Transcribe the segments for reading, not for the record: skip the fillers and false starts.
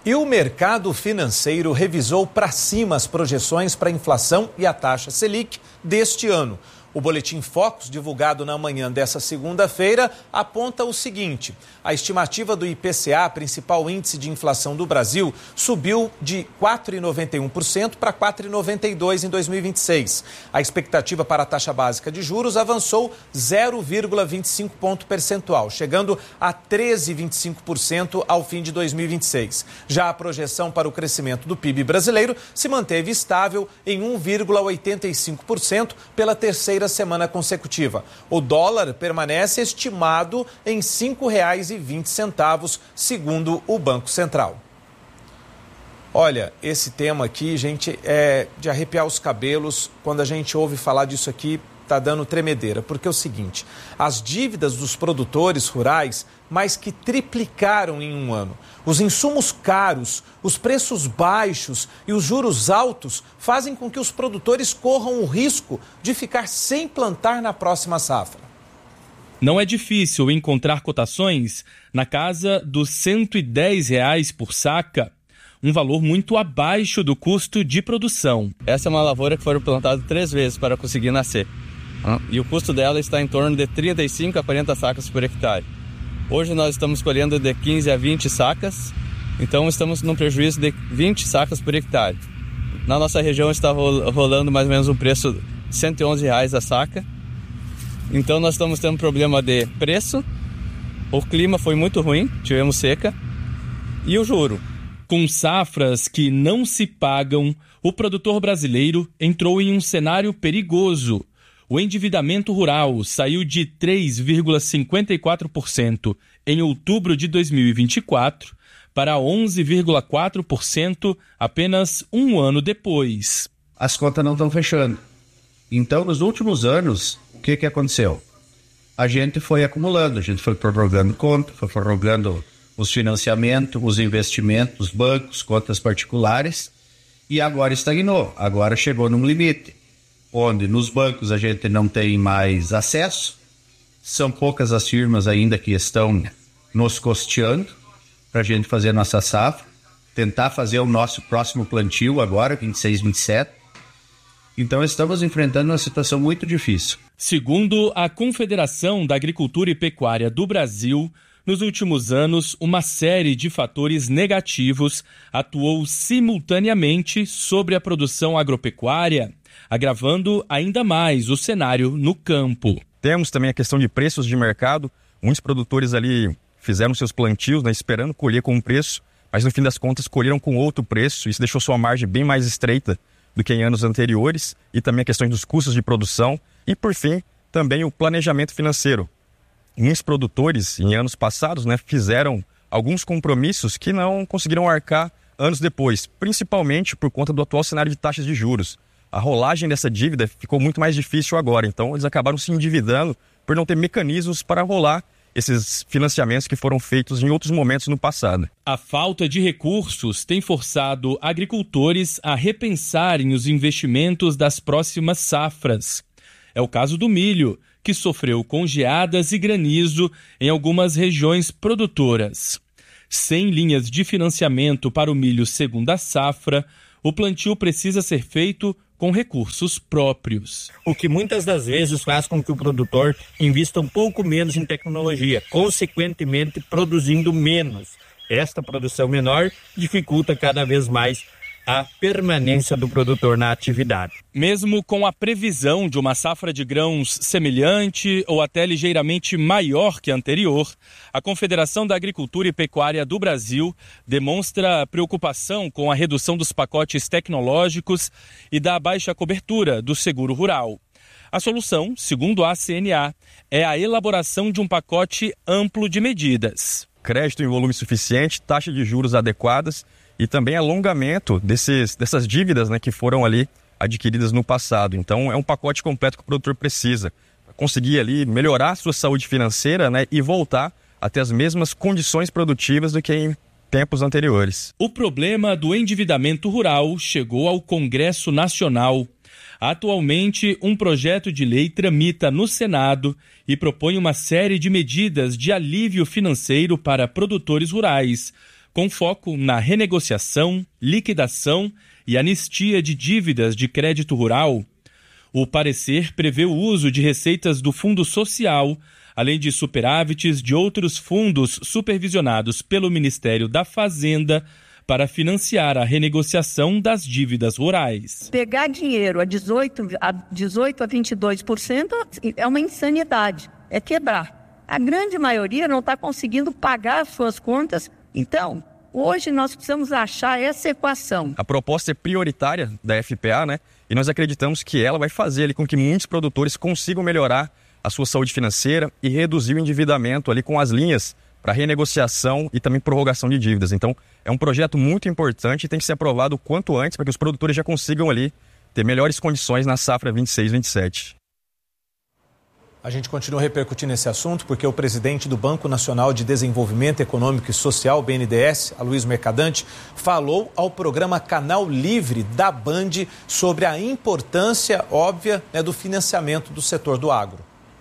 E o mercado financeiro revisou para cima as projeções para a inflação e a taxa Selic deste ano. O Boletim Focus, divulgado na manhã dessa segunda-feira, aponta o seguinte: a estimativa do IPCA, principal índice de inflação do Brasil, subiu de 4,91% para 4,92% em 2026. A expectativa para a taxa básica de juros avançou 0,25 ponto percentual, chegando a 13,25% ao fim de 2026. Já a projeção para o crescimento do PIB brasileiro se manteve estável em 1,85% pela terceira semana consecutiva. O dólar permanece estimado em R$ 5,20, segundo o Banco Central. Olha, esse tema aqui, gente, é de arrepiar os cabelos. Quando a gente ouve falar disso aqui, está dando tremedeira, porque é o seguinte: as dívidas dos produtores rurais mais que triplicaram em um ano. Os insumos caros, os preços baixos e os juros altos fazem com que os produtores corram o risco de ficar sem plantar na próxima safra. Não é difícil encontrar cotações na casa dos R$ 110 por saca, um valor muito abaixo do custo de produção. Essa é uma lavoura que foi plantada 3 vezes para conseguir nascer. E o custo dela está em torno de 35 a 40 sacas por hectare. Hoje nós estamos colhendo de 15 a 20 sacas, então estamos num prejuízo de 20 sacas por hectare. Na nossa região está rolando mais ou menos um preço de R$ 111 a saca. Então nós estamos tendo problema de preço, o clima foi muito ruim, tivemos seca, e o juro. Com safras que não se pagam, o produtor brasileiro entrou em um cenário perigoso. O endividamento rural saiu de 3,54% em outubro de 2024 para 11,4% apenas um ano depois. As contas não estão fechando. Então, nos últimos anos, o que aconteceu? A gente foi acumulando, a gente foi prorrogando conta, foi prorrogando os financiamentos, os investimentos, os bancos, contas particulares, e agora estagnou, agora chegou num limite, onde nos bancos a gente não tem mais acesso, são poucas as firmas ainda que estão nos custeando para a gente fazer a nossa safra, tentar fazer o nosso próximo plantio agora, 26, 27. Então estamos enfrentando uma situação muito difícil. Segundo a Confederação da Agricultura e Pecuária do Brasil, nos últimos anos, uma série de fatores negativos atuou simultaneamente sobre a produção agropecuária, agravando ainda mais o cenário no campo. Temos também a questão de preços de mercado. Muitos produtores ali fizeram seus plantios, esperando colher com um preço, mas no fim das contas colheram com outro preço. Isso deixou sua margem bem mais estreita do que em anos anteriores, e também a questão dos custos de produção. E, por fim, também o planejamento financeiro. Muitos produtores, em anos passados, fizeram alguns compromissos que não conseguiram arcar anos depois, principalmente por conta do atual cenário de taxas de juros. A rolagem dessa dívida ficou muito mais difícil agora, então eles acabaram se endividando por não ter mecanismos para rolar esses financiamentos que foram feitos em outros momentos no passado. A falta de recursos tem forçado agricultores a repensarem os investimentos das próximas safras. É o caso do milho, que sofreu com geadas e granizo em algumas regiões produtoras. Sem linhas de financiamento para o milho segunda safra, o plantio precisa ser feito com recursos próprios. O que muitas das vezes faz com que o produtor invista um pouco menos em tecnologia, consequentemente produzindo menos. Esta produção menor dificulta cada vez mais a permanência do produtor na atividade. Mesmo com a previsão de uma safra de grãos semelhante ou até ligeiramente maior que a anterior, a Confederação da Agricultura e Pecuária do Brasil demonstra preocupação com a redução dos pacotes tecnológicos e da baixa cobertura do seguro rural. A solução, segundo a CNA, é a elaboração de um pacote amplo de medidas. Crédito em volume suficiente, taxa de juros adequadas e também alongamento dessas dívidas que foram ali adquiridas no passado. Então é um pacote completo que o produtor precisa para conseguir ali melhorar a sua saúde financeira e voltar a ter as mesmas condições produtivas do que em tempos anteriores. O problema do endividamento rural chegou ao Congresso Nacional. Atualmente, um projeto de lei tramita no Senado e propõe uma série de medidas de alívio financeiro para produtores rurais, com foco na renegociação, liquidação e anistia de dívidas de crédito rural. O parecer prevê o uso de receitas do Fundo Social, além de superávites de outros fundos supervisionados pelo Ministério da Fazenda, para financiar a renegociação das dívidas rurais. Pegar dinheiro a 18 a 22% é uma insanidade, é quebrar. A grande maioria não está conseguindo pagar as suas contas. Então, hoje nós precisamos achar essa equação. A proposta é prioritária da FPA, né? E nós acreditamos que ela vai fazer ali com que muitos produtores consigam melhorar a sua saúde financeira e reduzir o endividamento ali com as linhas para renegociação e também prorrogação de dívidas. Então, é um projeto muito importante e tem que ser aprovado o quanto antes para que os produtores já consigam ali ter melhores condições na safra 26-27. A gente continua repercutindo esse assunto porque o presidente do Banco Nacional de Desenvolvimento Econômico e Social, BNDES, Aloysio Mercadante, falou ao programa Canal Livre da Band sobre a importância óbvia, do financiamento do setor do agro.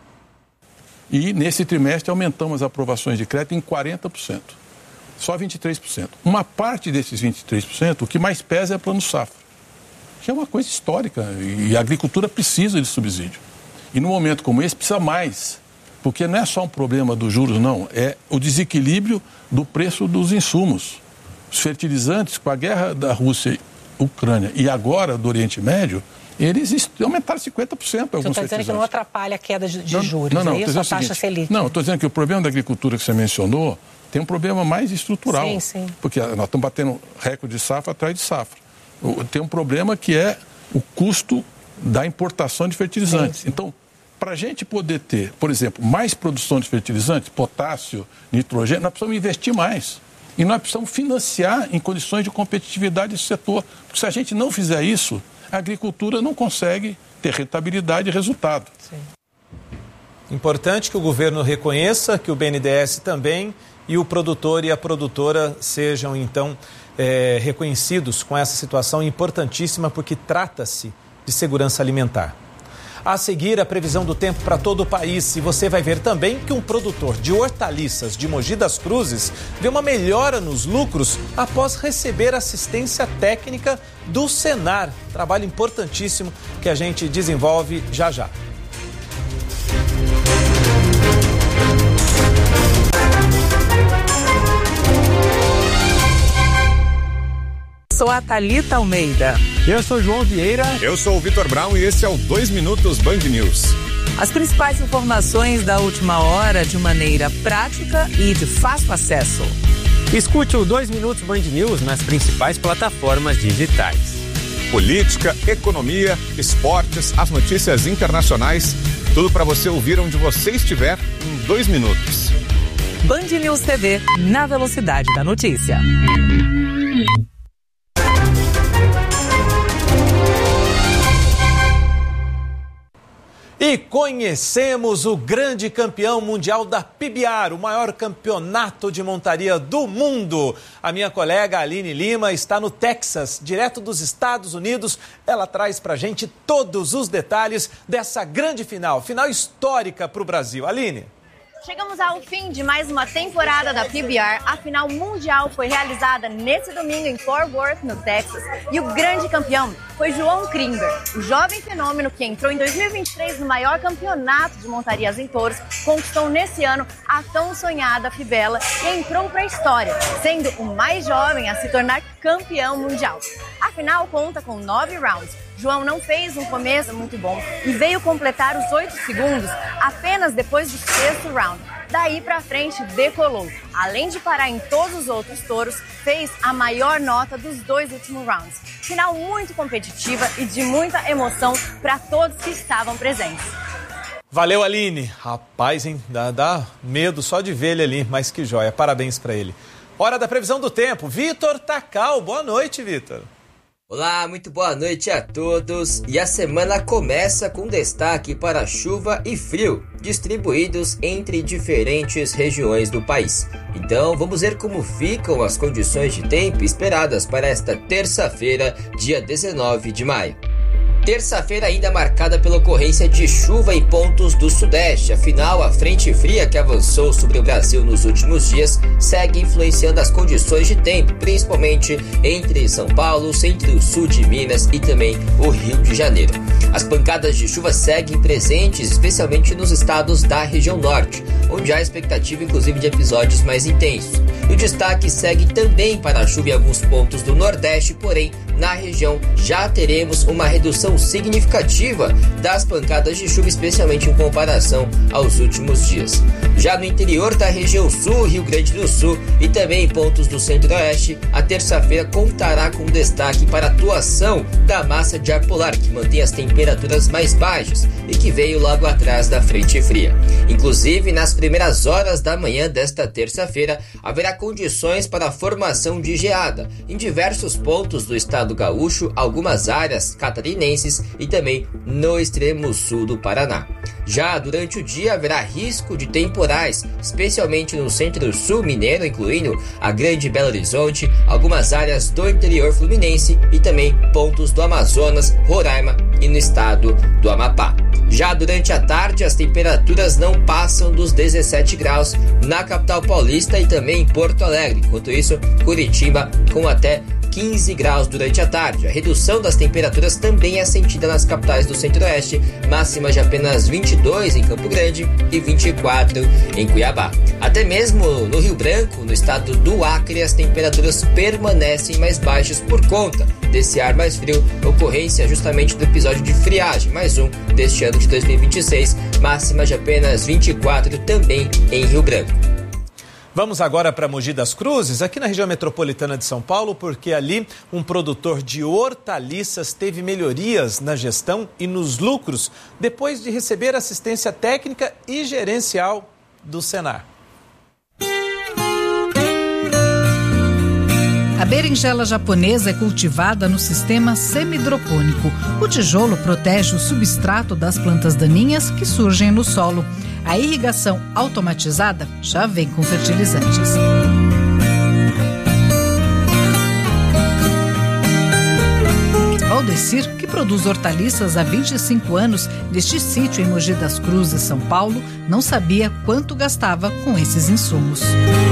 E nesse trimestre aumentamos as aprovações de crédito em 40%, só 23%. Uma parte desses 23%, o que mais pesa é plano safra, que é uma coisa histórica e a agricultura precisa de subsídio. E num momento como esse precisa mais, porque não é só um problema dos juros, não, é o desequilíbrio do preço dos insumos. Os fertilizantes, com a guerra da Rússia e Ucrânia e agora do Oriente Médio, eles aumentaram 50% alguns fertilizantes. Você está dizendo que não atrapalha a queda de juros, não, é isso? A taxa Selic? Não, estou dizendo que o problema da agricultura que você mencionou tem um problema mais estrutural. Sim, sim. Porque nós estamos batendo recorde de safra atrás de safra. Tem um problema que é o custo da importação de fertilizantes. Sim, sim. Então, para a gente poder ter, por exemplo, mais produção de fertilizantes, potássio, nitrogênio, nós precisamos investir mais. E nós precisamos financiar em condições de competitividade esse setor. Porque se a gente não fizer isso, a agricultura não consegue ter rentabilidade e resultado. Sim. Importante que o governo reconheça, que o BNDES também, e o produtor e a produtora sejam, então, reconhecidos com essa situação importantíssima, porque trata-se de segurança alimentar. A seguir, a previsão do tempo para todo o país. E você vai ver também que um produtor de hortaliças de Mogi das Cruzes vê uma melhora nos lucros após receber assistência técnica do Senar. Trabalho importantíssimo que a gente desenvolve já já. Sou a Thalita Almeida. Eu sou João Vieira. Eu sou o Vitor Brown e esse é o 2 Minutos Band News. As principais informações da última hora de maneira prática e de fácil acesso. Escute o 2 Minutos Band News nas principais plataformas digitais. Política, economia, esportes, as notícias internacionais, tudo para você ouvir onde você estiver em 2 minutos. Band News TV, na velocidade da notícia. E conhecemos o grande campeão mundial da PBR, o maior campeonato de montaria do mundo. A minha colega Aline Lima está no Texas, direto dos Estados Unidos. Ela traz pra gente todos os detalhes dessa grande final histórica para o Brasil. Aline. Chegamos ao fim de mais uma temporada da PBR. A final mundial foi realizada nesse domingo em Fort Worth, no Texas. E o grande campeão foi João Krimber, o jovem fenômeno que entrou em 2023 no maior campeonato de montarias em touros, conquistou nesse ano a tão sonhada fivela e entrou para a história, sendo o mais jovem a se tornar campeão mundial. A final conta com 9 rounds. João não fez um começo muito bom e veio completar os 8 segundos apenas depois do 6º round. Daí pra frente decolou. Além de parar em todos os outros touros, fez a maior nota dos 2 últimos rounds. Final muito competitiva e de muita emoção para todos que estavam presentes. Valeu, Aline. Rapaz, hein? Dá medo só de ver ele ali, mas que joia. Parabéns para ele. Hora da previsão do tempo. Vitor Tacal. Boa noite, Vitor. Olá, muito boa noite a todos. E a semana começa com destaque para chuva e frio, distribuídos entre diferentes regiões do país. Então, vamos ver como ficam as condições de tempo esperadas para esta terça-feira, dia 19 de maio. terça-feira ainda marcada pela ocorrência de chuva em pontos do Sudeste. Afinal, a frente fria que avançou sobre o Brasil nos últimos dias segue influenciando as condições de tempo, principalmente entre São Paulo, centro-sul de Minas e também o Rio de Janeiro. As pancadas de chuva seguem presentes, especialmente nos estados da região norte, onde há expectativa inclusive de episódios mais intensos. E o destaque segue também para a chuva em alguns pontos do Nordeste, porém, na região já teremos uma redução significativa das pancadas de chuva, especialmente em comparação aos últimos dias. Já no interior da região sul, Rio Grande do Sul e também em pontos do centro-oeste, a terça-feira contará com destaque para a atuação da massa de ar polar, que mantém as temperaturas mais baixas e que veio logo atrás da frente fria. Inclusive, nas primeiras horas da manhã desta terça-feira, haverá condições para a formação de geada em diversos pontos do estado gaúcho, algumas áreas catarinenses e também no extremo sul do Paraná. Já durante o dia haverá risco de temporais, especialmente no centro-sul mineiro, incluindo a Grande Belo Horizonte, algumas áreas do interior fluminense e também pontos do Amazonas, Roraima e no estado do Amapá. Já durante a tarde, as temperaturas não passam dos 17 graus na capital paulista e também em Porto Alegre. Enquanto isso, Curitiba com até 15 graus durante a tarde. A redução das temperaturas também é sentida nas capitais do centro-oeste, máxima de apenas 22 em Campo Grande e 24 em Cuiabá. Até mesmo no Rio Branco, no estado do Acre, as temperaturas permanecem mais baixas por conta desse ar mais frio, ocorrência justamente do episódio de friagem, mais um deste ano de 2026, máxima de apenas 24 também em Rio Branco. Vamos agora para Mogi das Cruzes, aqui na região metropolitana de São Paulo, porque ali um produtor de hortaliças teve melhorias na gestão e nos lucros depois de receber assistência técnica e gerencial do Senar. A berinjela japonesa é cultivada no sistema semidropônico. O tijolo protege o substrato das plantas daninhas que surgem no solo. A irrigação automatizada já vem com fertilizantes. Valdecir, que produz hortaliças há 25 anos neste sítio em Mogi das Cruzes, São Paulo, não sabia quanto gastava com esses insumos.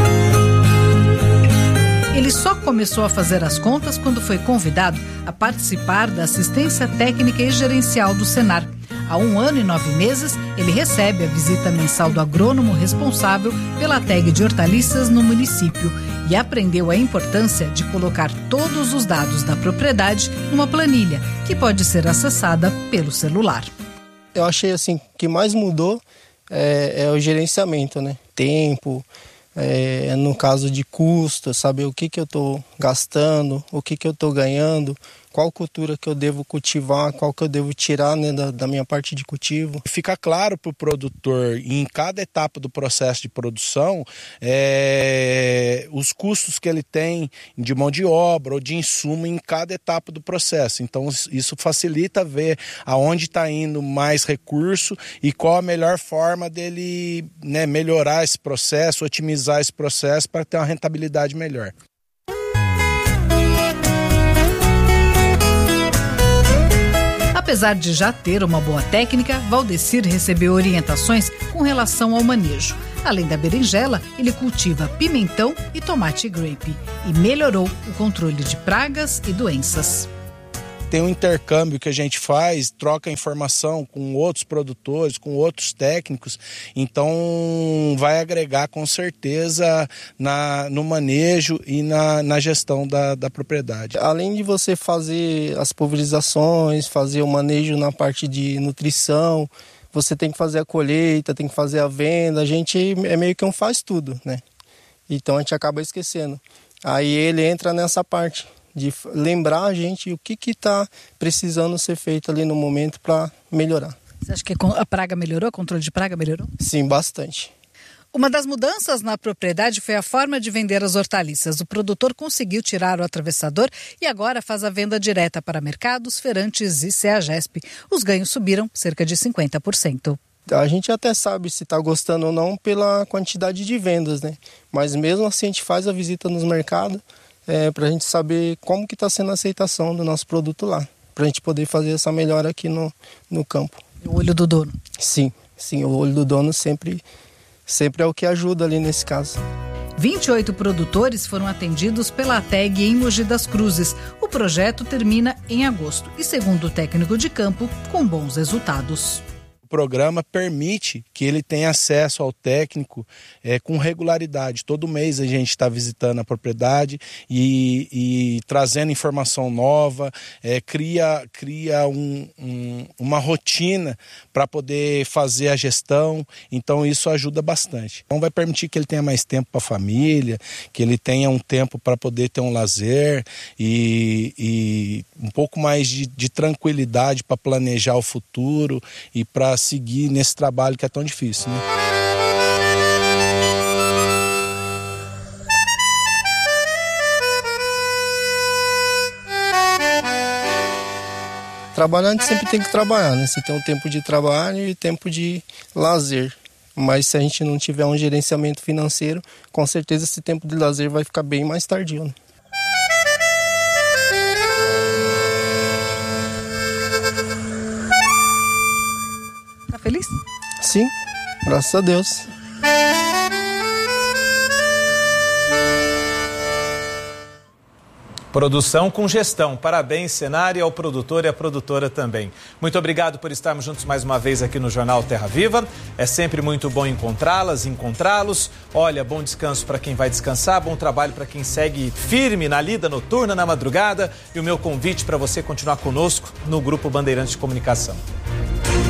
Ele só começou a fazer as contas quando foi convidado a participar da assistência técnica e gerencial do Senar. Há 1 ano e 9 meses, ele recebe a visita mensal do agrônomo responsável pela tag de hortaliças no município e aprendeu a importância de colocar todos os dados da propriedade numa planilha que pode ser acessada pelo celular. Eu achei assim que mais mudou é o gerenciamento, né? Tempo, no caso de custo, saber o que eu estou gastando, o que eu estou ganhando, qual cultura que eu devo cultivar, qual que eu devo tirar, né, da minha parte de cultivo. Fica claro para o produtor, em cada etapa do processo de produção, os custos que ele tem de mão de obra ou de insumo em cada etapa do processo. Então, isso facilita ver aonde está indo mais recurso e qual a melhor forma dele, né, melhorar esse processo, otimizar esse processo para ter uma rentabilidade melhor. Apesar de já ter uma boa técnica, Valdecir recebeu orientações com relação ao manejo. Além da berinjela, ele cultiva pimentão e tomate grape e melhorou o controle de pragas e doenças. Tem um intercâmbio que a gente faz, troca informação com outros produtores, com outros técnicos, então vai agregar com certeza no manejo e na gestão da propriedade. Além de você fazer as pulverizações, fazer o manejo na parte de nutrição, você tem que fazer a colheita, tem que fazer a venda, a gente é meio que um faz tudo, né? Então a gente acaba esquecendo. Aí ele entra nessa parte de lembrar a gente o que está precisando ser feito ali no momento para melhorar. Você acha que a praga melhorou? O controle de praga melhorou? Sim, bastante. Uma das mudanças na propriedade foi a forma de vender as hortaliças. O produtor conseguiu tirar o atravessador e agora faz a venda direta para mercados, feirantes e CEAGESP. Os ganhos subiram cerca de 50%. A gente até sabe se está gostando ou não pela quantidade de vendas, né? Mas mesmo assim a gente faz a visita nos mercados, para a gente saber como que está sendo a aceitação do nosso produto lá. para a gente poder fazer essa melhora aqui no campo. O olho do dono. Sim, o olho do dono sempre é o que ajuda ali nesse caso. 28 produtores foram atendidos pela ATEG em Mogi das Cruzes. O projeto termina em agosto e, segundo o técnico de campo, com bons resultados. O programa permite que ele tenha acesso ao técnico com regularidade. Todo mês a gente está visitando a propriedade e trazendo informação nova, cria uma rotina para poder fazer a gestão, então isso ajuda bastante. Então vai permitir que ele tenha mais tempo para a família, que ele tenha um tempo para poder ter um lazer e um pouco mais de tranquilidade para planejar o futuro e para seguir nesse trabalho que é tão difícil, né? Trabalhar, a gente sempre tem que trabalhar, né? Você tem um tempo de trabalho e tempo de lazer. Mas se a gente não tiver um gerenciamento financeiro, com certeza esse tempo de lazer vai ficar bem mais tardio, né? Tá feliz? Sim, graças a Deus. Produção com gestão. Parabéns, Senar, e ao produtor e à produtora também. Muito obrigado por estarmos juntos mais uma vez aqui no Jornal Terra Viva. É sempre muito bom encontrá-los. Olha, bom descanso para quem vai descansar, bom trabalho para quem segue firme na lida noturna, na madrugada. E o meu convite para você continuar conosco no Grupo Bandeirantes de Comunicação.